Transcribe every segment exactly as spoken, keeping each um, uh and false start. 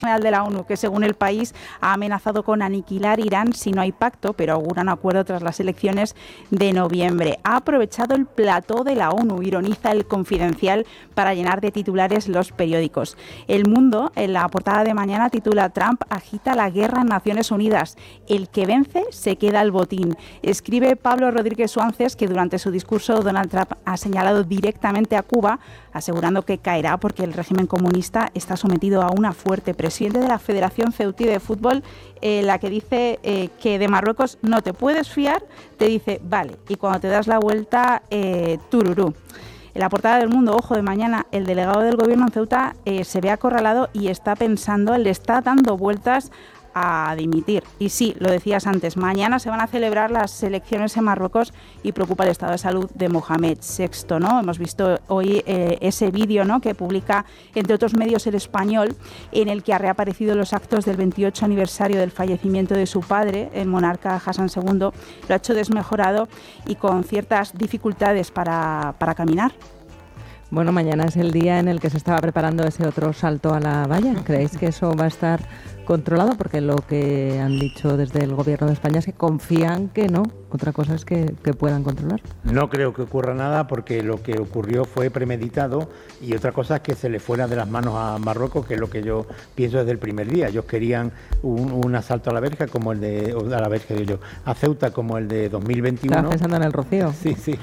General de la ONU, que según el país ha amenazado con aniquilar Irán si no hay pacto, pero augura un acuerdo tras las elecciones de noviembre. Ha aprovechado el plató de la ONU, ironiza el Confidencial, para llenar de titulares los periódicos. El Mundo, en la portada de mañana, titula: Trump agita la guerra en Naciones Unidas. El que vence se queda el botín. Escribe Pablo Rodríguez Suárez que durante su discurso Donald Trump ha señalado directamente a Cuba, asegurando que caerá porque el régimen comunista está sometido a una fuerte presión. Presidente de la Federación Ceutí de Fútbol, eh, la que dice eh, que de Marruecos no te puedes fiar, te dice vale, y cuando te das la vuelta, eh, tururú. En la portada del Mundo, ojo de mañana, el delegado del gobierno en Ceuta eh, se ve acorralado y está pensando, le está dando vueltas a dimitir. Y sí, lo decías antes, mañana se van a celebrar las elecciones en Marruecos y preocupa el estado de salud de Mohamed sexto, ¿no? Hemos visto hoy eh, ese vídeo, ¿no?, que publica, entre otros medios, El Español, en el que ha reaparecido los actos del veintiocho aniversario del fallecimiento de su padre, el monarca Hassan segundo. Lo ha hecho desmejorado y con ciertas dificultades para, para caminar. Bueno, mañana es el día en el que se estaba preparando ese otro salto a la valla. ¿Creéis que eso va a estar controlado? Porque lo que han dicho desde el Gobierno de España es que confían que no. Otra cosa es que, que puedan controlar. No creo que ocurra nada porque lo que ocurrió fue premeditado y otra cosa es que se le fuera de las manos a Marruecos, que es lo que yo pienso desde el primer día. Ellos querían un, un asalto a la verja como el de... O a la verja, digo yo, a Ceuta como el de dos mil veintiuno. Estaba pensando en el Rocío. Sí, sí.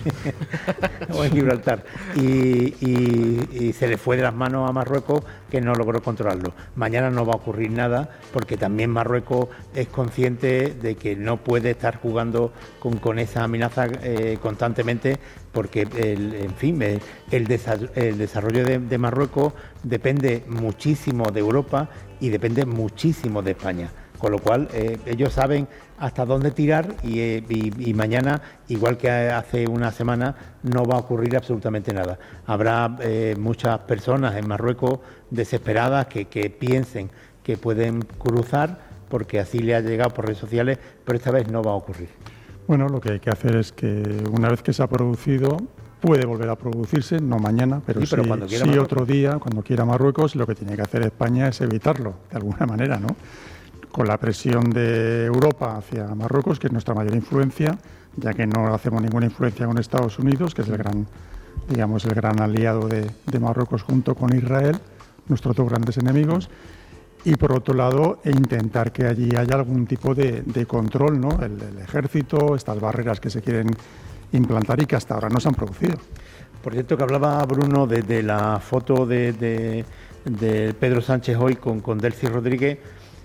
O en Gibraltar. Y, y, y se le fue de las manos a Marruecos, que no logró controlarlo. Mañana no va a ocurrir nada porque también Marruecos es consciente de que no puede estar jugando con, con esa amenaza eh, constantemente, porque el, en fin, el, el desarrollo de, de Marruecos depende muchísimo de Europa y depende muchísimo de España. Con lo cual, eh, ellos saben hasta dónde tirar y, eh, y, y mañana, igual que hace una semana, no va a ocurrir absolutamente nada. Habrá eh, muchas personas en Marruecos desesperadas que, que piensen que pueden cruzar porque así le ha llegado por redes sociales, pero esta vez no va a ocurrir. Bueno, lo que hay que hacer es que una vez que se ha producido, puede volver a producirse, no mañana, pero sí, pero sí, cuando sí otro día, cuando quiera Marruecos, lo que tiene que hacer España es evitarlo, de alguna manera, ¿no? Con la presión de Europa hacia Marruecos, que es nuestra mayor influencia, ya que no hacemos ninguna influencia con Estados Unidos, que es el gran, digamos, el gran aliado de, de Marruecos junto con Israel, nuestros dos grandes enemigos. Y por otro lado, e intentar que allí haya algún tipo de, de control, ¿no? El, el ejército, estas barreras que se quieren implantar y que hasta ahora no se han producido. Por cierto, que hablaba Bruno de, de la foto de, de, de Pedro Sánchez hoy con, con Delcy Rodríguez.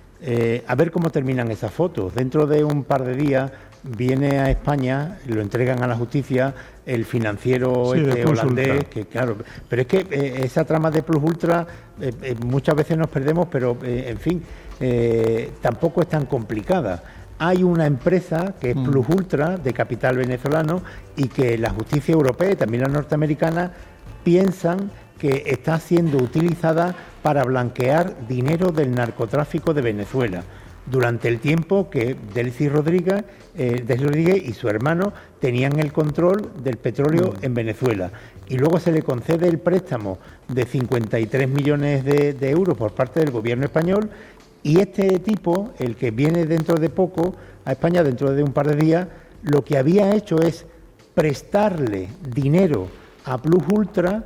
Eh, a ver cómo terminan esas fotos. Dentro de un par de días viene a España, lo entregan a la justicia, el financiero sí, este holandés, que claro, pero es que eh, esa trama de Plus Ultra eh, eh, muchas veces nos perdemos, pero eh, en fin, eh, tampoco es tan complicada. Hay una empresa que es mm. Plus Ultra, de capital venezolano, y que la justicia europea y también la norteamericana piensan que está siendo utilizada para blanquear dinero del narcotráfico de Venezuela, durante el tiempo que Delcy Rodríguez, eh, Delcy Rodríguez y su hermano tenían el control del petróleo mm. en Venezuela. Y luego se le concede el préstamo de cincuenta y tres millones de, de euros por parte del gobierno español, y este tipo, el que viene dentro de poco a España, dentro de un par de días, lo que había hecho es prestarle dinero a Plus Ultra,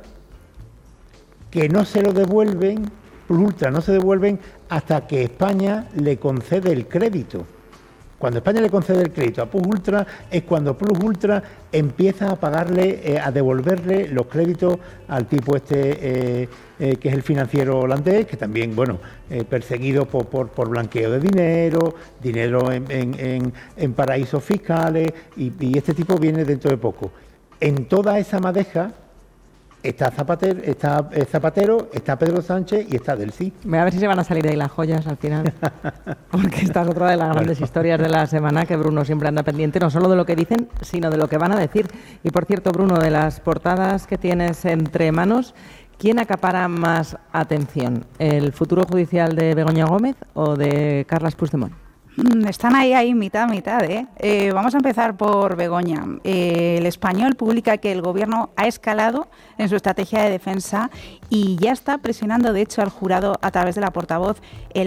que no se lo devuelven, Plus Ultra no se devuelven hasta que España le concede el crédito. Cuando España le concede el crédito a Plus Ultra es cuando Plus Ultra empieza a pagarle, eh, a devolverle los créditos al tipo este, eh, eh, que es el financiero holandés, que también, bueno, eh, perseguido por, por, por blanqueo de dinero, dinero en, en, en, en paraísos fiscales, y, y este tipo viene dentro de poco. En toda esa madeja está Zapatero, está Zapatero, está Pedro Sánchez y está Delcy. A ver si se van a salir de ahí las joyas al final, porque esta es otra de las grandes historias de la semana, que Bruno siempre anda pendiente, no solo de lo que dicen, sino de lo que van a decir. Y por cierto, Bruno, de las portadas que tienes entre manos, ¿quién acapara más atención? ¿El futuro judicial de Begoña Gómez o de Carles Puigdemont? Están ahí, ahí, mitad, mitad, ¿eh? Eh, vamos a empezar por Begoña. Eh, el Español publica que el Gobierno ha escalado en su estrategia de defensa y ya está presionando, de hecho, al jurado a través de la portavoz el